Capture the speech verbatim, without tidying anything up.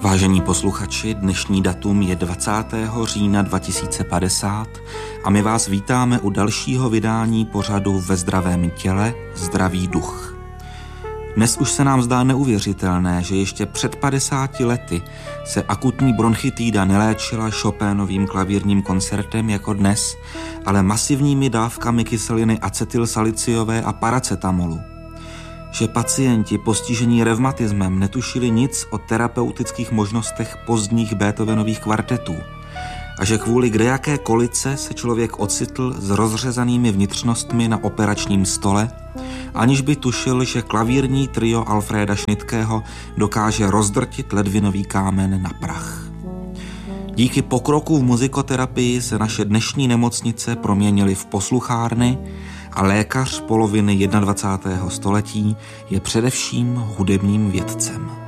Vážení posluchači, dnešní datum je dvacátého října dva tisíce padesát a my vás vítáme u dalšího vydání pořadu Ve zdravém těle zdravý duch. Dnes už se nám zdá neuvěřitelné, že ještě před padesáti lety se akutní bronchitída neléčila Chopénovým klavírním koncertem jako dnes, ale masivními dávkami kyseliny acetylsaliciové a paracetamolu. Že pacienti postižení revmatismem netušili nic o terapeutických možnostech pozdních Beethovenových kvartetů a že kvůli kdejaké kolice se člověk ocitl s rozřezanými vnitřnostmi na operačním stole, aniž by tušil, že klavírní trio Alfréda Schnittkeho dokáže rozdrtit ledvinový kámen na prach. Díky pokroku v muzikoterapii se naše dnešní nemocnice proměnily v posluchárny a lékař poloviny dvacátého prvního století je především hudebním vědcem.